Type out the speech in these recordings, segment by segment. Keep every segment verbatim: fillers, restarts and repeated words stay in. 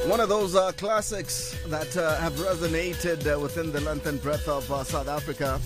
One of those uh, classics that uh, have resonated uh, within the length and breadth of uh, South Africa.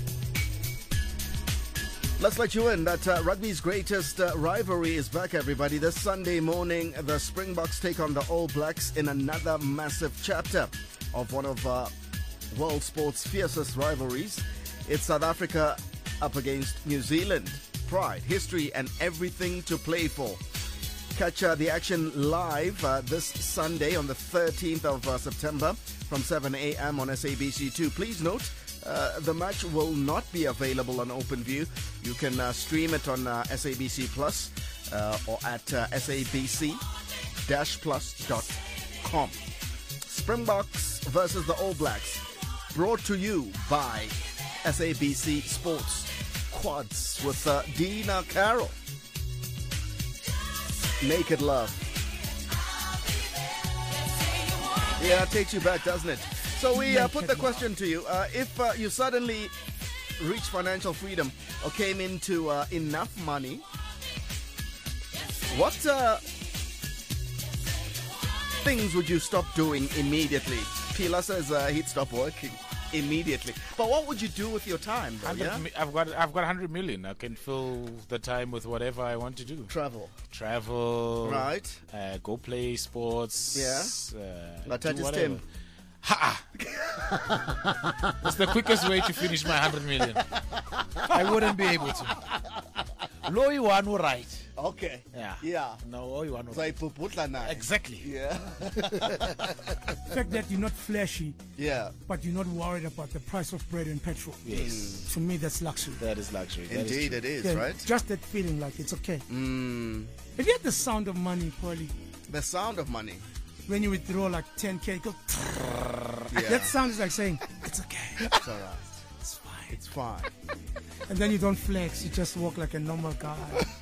Let's let you in that uh, rugby's greatest uh, rivalry is back, everybody. This Sunday morning, the Springboks take on the All Blacks in another massive chapter of one of uh, world sport's fiercest rivalries. It's South Africa up against New Zealand. Pride, history, and everything to play for. Catch uh, the action live uh, this Sunday on the thirteenth of uh, September from seven a.m. on S A B C two. Please note, uh, the match will not be available on OpenView. You can uh, stream it on uh, S A B C Plus uh, or at uh, S A B C plus dot com. Springboks versus the All Blacks. Brought to you by S A B C Sports. Quads with uh, Dina Carroll. Naked Love. Yeah, it takes you back, doesn't it? So we uh, put the question to you. Uh, if uh, you suddenly reached financial freedom or came into uh, enough money, what uh, things would you stop doing immediately? Pila says uh, he'd stop working immediately. But what would you do with your time, though, yeah? I've got I've got one hundred million. I can fill the time with whatever I want to do. Travel. Travel. Right. Uh, go play sports. Yeah. Uh, do do Tim. Ha! It's the quickest way to finish my one hundred million. I wouldn't be able to. Low you want right. Okay. Yeah. Yeah. No, low you want right. Exactly. Yeah. The fact that you're not flashy, yeah, but you're not worried about the price of bread and petrol. Yes. To me, that's luxury. That is luxury. That Indeed, is it is, Yeah, right? Just that feeling like it's okay. Mm. Have you had the sound of money, Paulie? The sound of money. When you withdraw like ten K, it goes. Yeah. That sound is like saying, it's okay. It's all right. It's fine. It's fine. And then you don't flex. You just walk like a normal guy.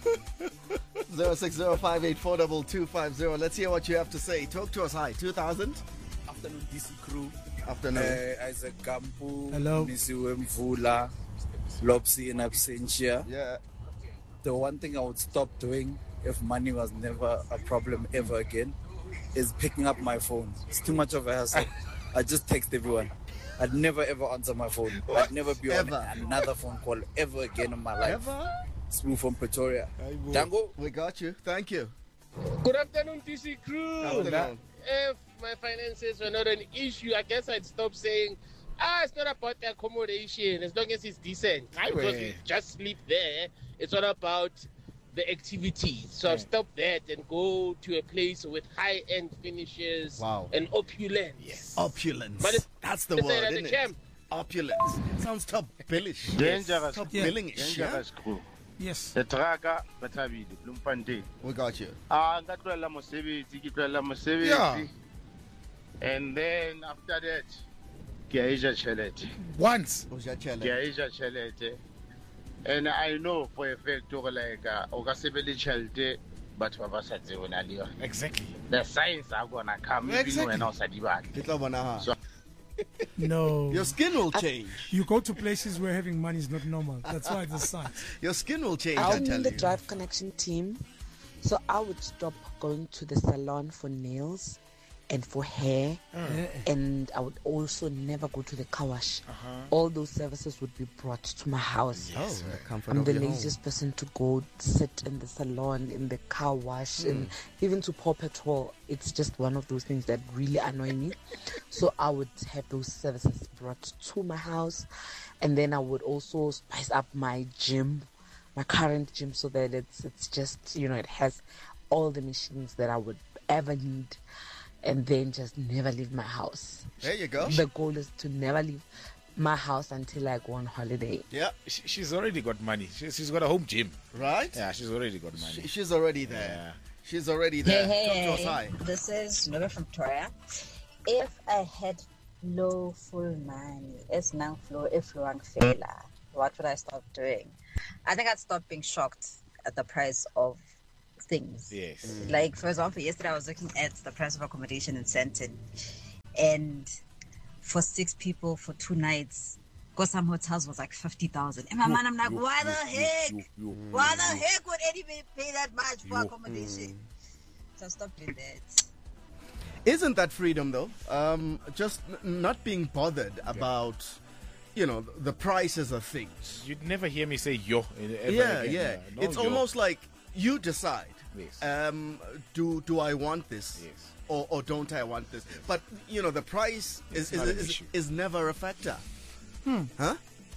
zero six zero five eight four two two five zero. Let's hear what you have to say. Talk to us. Hi, two thousand. Afternoon, D C crew. Afternoon. Uh, Isaac Gampu. Hello. Nisiwe Mvula. Lopsy in absentia. Yeah. The one thing I would stop doing if money was never a problem ever again is picking up my phone. It's too much of a hassle. I just text everyone. I'd never ever answer my phone. I'd never be Ever. on another phone call ever again in my life. Ever? Smooth from Pretoria. Dango. We got you. Thank you. Good afternoon, T C crew. Afternoon. If my finances were not an issue, I guess I'd stop saying, ah, it's not about the accommodation as long as it's decent. Because you just sleep there. It's all about the activity. So I've stopped that and go to a place with high-end finishes Wow. and opulence. Yes. Opulence. But it's- That's the it's word, at the isn't it? camp. Opulence. Sounds top billish. Dangerous. Top Yeah. billingish. Yeah? Dangerous crew. Yes. The traga batabile Bloemfontein. We got you. Ah, nka tloela mosebetsi ke tloela mosebetsi. Yeah. And then after that ke a eja tšhelete. Once. Ke a eja tšhelete. And I know for a fact gore like uh, o ka se be le tšhelete batho ba ba sa tsebe na le yona. Exactly. The signs are gonna come even Exactly. when o sa di batle. Ke tla bona ha. So- No. Your skin will change. You go to places where having money is not normal. That's why it's a sign. Your skin will change, I I'm tell in the you. Drive Connection team, so I would stop going to the salon for nails and for hair, Yeah. and I would also never go to the car wash. All those services would be brought to my house. Oh, the comfort I'm of the your home. laziest person to go sit in the salon, in the car wash, and even to pour petrol. It's just one of those things that really annoy me. So I would have those services brought to my house, and then I would also spice up my gym, my current gym, so that it's it's just, you know, it has all the machines that I would ever need, and then just never leave my house. There you go. The goal is to never leave my house until I go on holiday. Yeah. She, she's already got money. She, she's got a home gym. Right? Yeah, she's already got money. She, she's already there. Yeah. She's already there. Hey, Talk hey, to us. hey. Hi. This is Nova from Victoria. If I had low full money, it's now flow if luang fela, what would I stop doing? I think I'd stop being shocked at the price of things. Yes. Mm. Like, for example, yesterday I was looking at the price of accommodation in Sandton, and for six people for two nights, go some hotels was like fifty thousand. In my mind, I'm like, why the heck? Why the heck would anybody pay that much for accommodation? So stop doing that. Isn't that freedom, though? Um, just n- not being bothered yeah. about, you know, the prices of things. You'd never hear me say yo. Ever yeah, again. yeah. No, it's yo. almost like you decide. Yes. Um, do do I want this? Yes. Or, or don't I want this? Yes. But, you know, the price is is, is, is never a factor. Hmm. Huh?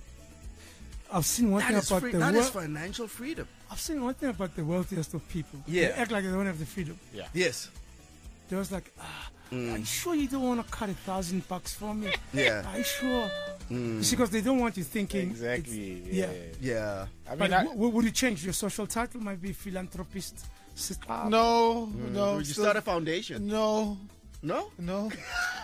I've seen one that thing is about free, the that world. is financial freedom. I've seen one thing about the wealthiest of people. Yeah. They act like they don't have the freedom. Yeah. Yes. They was like, ah, Mm. are you sure you don't want to cut a thousand bucks for me? Yeah. Are you sure? Mm. Because they don't want you thinking. Exactly. Yeah. Yeah. I mean, but I, w- would you change your social title? Might be philanthropist. Sister. no, Mm. no. Would you still- start a foundation? No, No? no,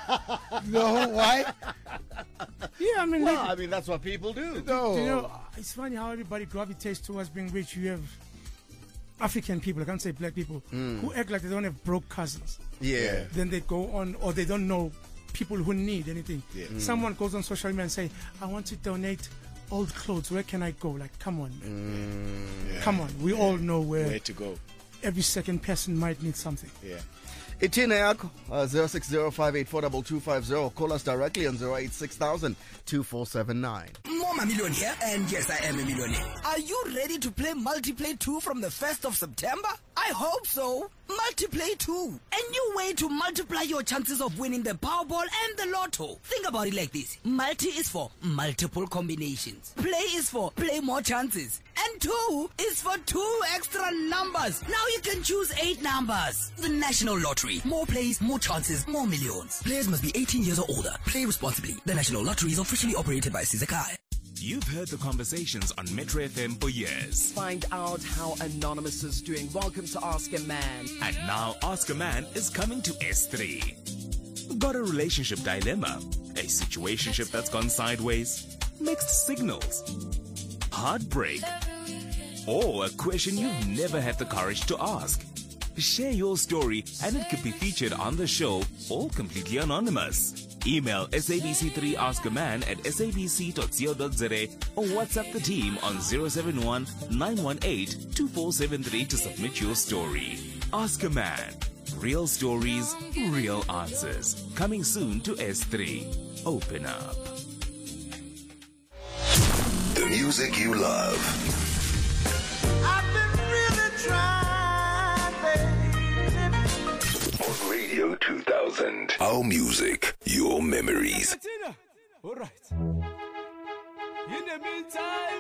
no. Why? Yeah, I mean, Well, like, I mean, that's what people do. No. you know, it's funny how everybody gravitates towards being rich. You have African people, I can't say black people, Mm. who act like they don't have broke cousins. Yeah. Then they go on, or they don't know people who need anything. Yeah. Mm. Someone goes on social media and say, I want to donate old clothes. Where can I go? Like, come on, man. Yeah. Come on. We all know where Where to go? every second person might need something. Yeah. Itina yakho uh, zero six zero five eight four two two five zero. Call us directly on zero eight six thousand two four seven nine. More Million here, and yes, I am a millionaire. Are you ready to play Multiplay two from the first of September? I hope so. Multiplay two, a new way to multiply your chances of winning the Powerball and the Lotto. Think about it like this. Multi is for multiple combinations. Play is for play more chances. And two is for two extra numbers. Now you can choose eight numbers. The National Lottery. More plays, more chances, more millions. Players must be eighteen years or older. Play responsibly. The National Lottery is officially operated by Sizakai. You've heard the conversations on Metro F M for years. Find out how Anonymous is doing. Welcome to Ask a Man. And now Ask a Man is coming to S three. Got a relationship dilemma? A situationship that's gone sideways? Mixed signals? Heartbreak? Or a question you've never had the courage to ask? Share your story and it could be featured on the show, all completely anonymous. Email S A B C three Ask a Man at sabc dot co dot za or WhatsApp the team on zero seven one nine one eight two four seven three to submit your story. Ask a Man. Real stories, real answers. Coming soon to S three. Open up. The music you love. I've been really trying, baby. On Radio two thousand. Our music, your memories. All right. In the meantime,